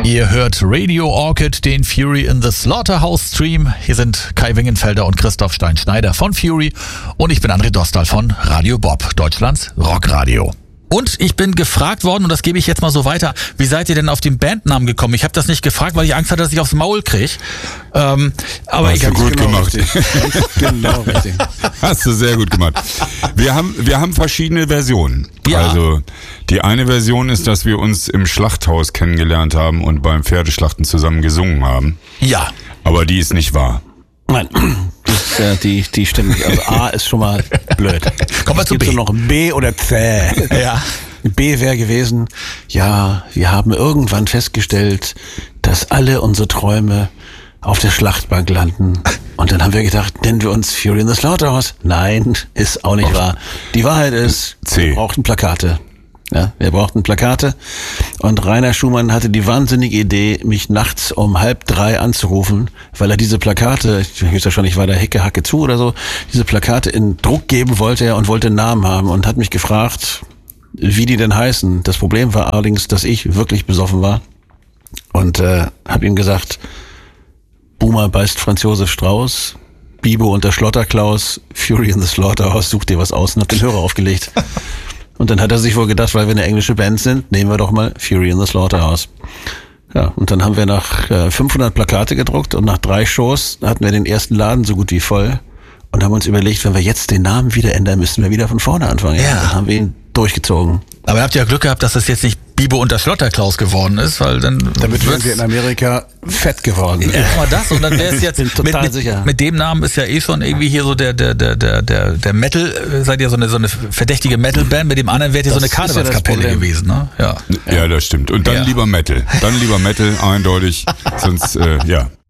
Ihr hört Radio Orchid, den Fury in the Slaughterhouse Stream. Hier sind Kai Wingenfelder und Christoph Stein-Schneider von Fury und ich bin André Dostal von Radio Bob, Deutschlands Rockradio. Und ich bin gefragt worden, und das gebe ich jetzt mal so weiter, wie seid ihr denn auf den Bandnamen gekommen? Ich habe das nicht gefragt, weil ich Angst hatte, dass ich aufs Maul kriege. Aber hast du gut gemacht. Genau richtig. Hast du sehr gut gemacht. Wir haben verschiedene Versionen. Ja. Also die eine Version ist, dass wir uns im Schlachthaus kennengelernt haben und beim Pferdeschlachten zusammen gesungen haben. Ja. Aber die ist nicht wahr. Nein, die stimmt nicht. Also A ist schon mal blöd. Kommen wir zu B. Gibt's noch B oder C? Ja. B wäre gewesen, ja, wir haben irgendwann festgestellt, dass alle unsere Träume auf der Schlachtbank landen. Und dann haben wir gedacht, nennen wir uns Fury in the Slaughterhouse? Nein, ist auch nicht wahr. Die Wahrheit ist, C. wir brauchten Plakate. Ja, wir brauchten Plakate. Und Rainer Schumann hatte die wahnsinnige Idee, mich nachts um 2:30 anzurufen, weil er diese Plakate, höchstwahrscheinlich war da Hacke zu oder so, diese Plakate in Druck geben wollte und wollte einen Namen haben und hat mich gefragt, wie die denn heißen. Das Problem war allerdings, dass ich wirklich besoffen war und habe ihm gesagt, Boomer beißt Franz Josef Strauß, Bibo und der Schlotterklaus, Fury in the Slaughterhouse, such dir was aus, und hab den Hörer aufgelegt. Und dann hat er sich wohl gedacht, weil wir eine englische Band sind, nehmen wir doch mal Fury in the Slaughterhouse. Ja, und dann haben wir nach 500 Plakate gedruckt und nach 3 Shows hatten wir den ersten Laden so gut wie voll und haben uns überlegt, wenn wir jetzt den Namen wieder ändern, müssen wir wieder von vorne anfangen. Ja. Dann haben wir ihn durchgezogen. Aber ihr habt ja Glück gehabt, dass das jetzt nicht Bibo und der Schlotterklaus geworden ist, weil dann... Damit wären wir in Amerika fett geworden. Ja, mal das, und dann wäre es jetzt total sicher. Mit dem Namen ist ja eh schon irgendwie hier so der Metal, seid ihr so eine verdächtige Metal-Band, mit dem anderen wärt ihr so eine Karnevalskapelle gewesen, ne? Ja. Ja, das stimmt. Und dann lieber Metal. Dann lieber Metal, eindeutig. Sonst, ja.